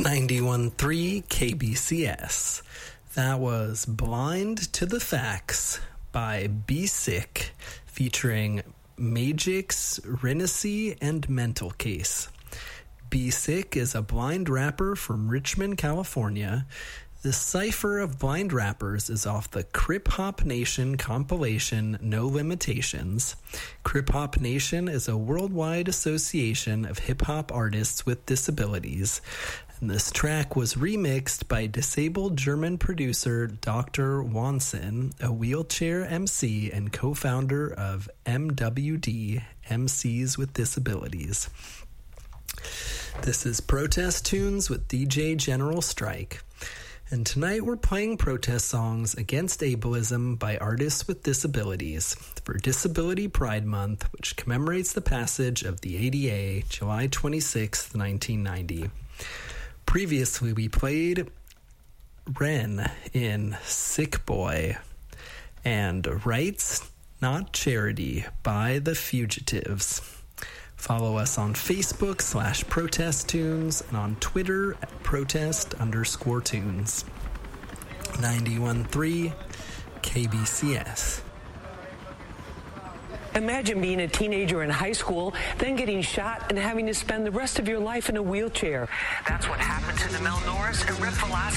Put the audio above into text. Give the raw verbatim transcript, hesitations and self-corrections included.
ninety-one point three K B C S. That was Blind to the Facts by Be Sick, featuring Magix, Renaissy, and Mental Case. Be Sick is a blind rapper from Richmond, California. The cipher of blind rappers is off the Crip Hop Nation compilation No Limitations. Crip Hop Nation is a worldwide association of hip-hop artists with disabilities, and this track was remixed by disabled German producer Doctor Wanson, a wheelchair M C and co-founder of M W D, M Cs with Disabilities. This is Protest Tunes with D J General Strike. And tonight we're playing protest songs against ableism by artists with disabilities for Disability Pride Month, which commemorates the passage of the A D A July twenty-sixth, nineteen ninety. Previously, we played Ren in Sick Boy and Rights Not Charity by The Fugitives. Follow us on Facebook slash Protest Tunes and on Twitter at protest underscore tunes. ninety-one point three K B C S. Imagine being a teenager in high school, then getting shot and having to spend the rest of your life in a wheelchair. That's what happened to Namel Norris and Rick Velazquez.